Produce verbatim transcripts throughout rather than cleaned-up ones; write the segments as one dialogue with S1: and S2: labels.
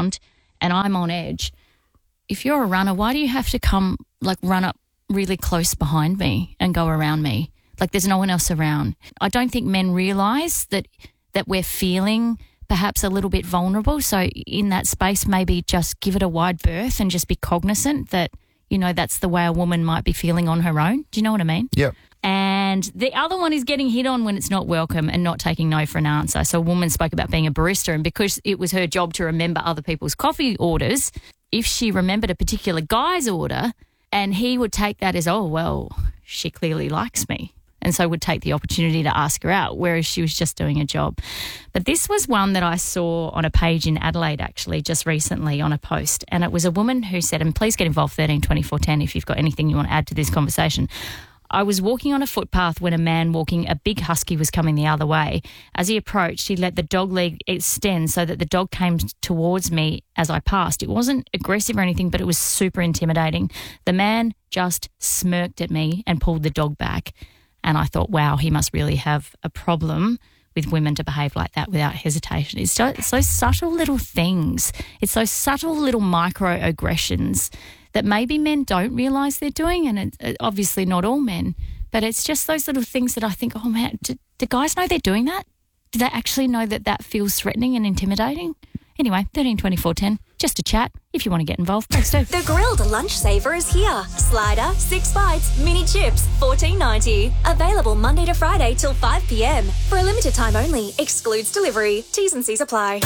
S1: around and I'm on edge, if you're a runner, why do you have to come, like, run up really close behind me and go around me? Like, there's no one else around. I don't think men realise that that we're feeling perhaps a little bit vulnerable. So in that space, maybe just give it a wide berth and just be cognizant that, you know, that's the way a woman might be feeling on her own. Do you know what I mean?
S2: Yep.
S1: And the other one is getting hit on when it's not welcome and not taking no for an answer. So a woman spoke about being a barista, and because it was her job to remember other people's coffee orders, if she remembered a particular guy's order and he would take that as, oh, well, she clearly likes me, and so would take the opportunity to ask her out, whereas she was just doing a job. But this was one that I saw on a page in Adelaide, actually, just recently on a post, and it was a woman who said, and please get involved, thirteen twenty-four ten, if you've got anything you want to add to this conversation. I was walking on a footpath when a man walking a big husky was coming the other way. As he approached, he let the dog leg extend so that the dog came towards me as I passed. It wasn't aggressive or anything, but it was super intimidating. The man just smirked at me and pulled the dog back. And I thought, wow, he must really have a problem with women to behave like that without hesitation. It's, so, it's those subtle little things. It's those subtle little microaggressions that maybe men don't realise they're doing, and it, obviously not all men, but it's just those little things that I think, oh, man, do, do guys know they're doing that? Do they actually know that that feels threatening and intimidating? Anyway, thirteen twenty-four ten, just a chat. If you want to get involved, please do.
S3: The grilled lunch saver is here. Slider, six bites, mini chips, fourteen ninety. Available Monday to Friday till five p.m. For a limited time only. Excludes delivery. T's and C's apply.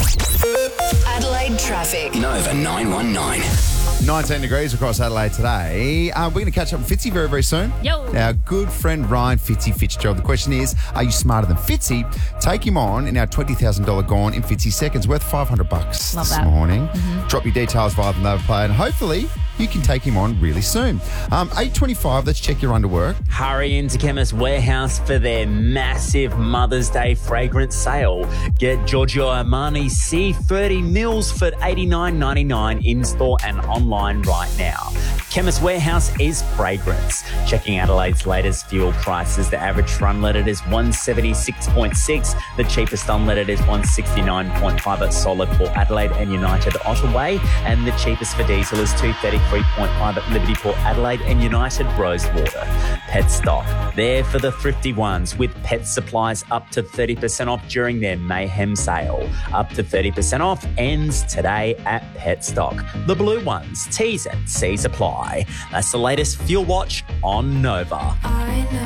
S4: Adelaide traffic.
S5: Nova nine one nine.
S2: nineteen degrees across Adelaide today. Uh, we're going to catch up with Fitzy very, very soon.
S1: Yo.
S2: Our good friend Ryan Fitzy Fitzgerald. The question is, are you smarter than Fitzy? Take him on in our twenty thousand dollars Gone in Fitzy Seconds, worth five hundred bucks
S1: Love
S2: this
S1: that.
S2: morning.
S1: Mm-hmm.
S2: Drop your details via the Nova Player, and hopefully you can take him on really soon. Um, eight twenty-five, let's check your underwork.
S6: Hurry into Chemist Warehouse for their massive Mother's Day fragrance sale. Get Giorgio Armani C thirty mils for eighty-nine ninety-nine in-store and online right now. Chemist Warehouse is fragrance. Checking Adelaide's latest fuel prices, the average unleaded is one seventy-six point six. The cheapest unleaded is one sixty-nine point five at Solid Port Adelaide and United Ottaway. And the cheapest for diesel is two thirty-three point five at Liberty Port Adelaide and United Rosewater. Pet Stock, there for the thrifty ones, with pet supplies up to thirty percent off during their Mayhem sale. Up to thirty percent off ends today at Pet Stock. The blue ones, T's and C's apply. That's the latest Fuel Watch on Nova.
S4: I know.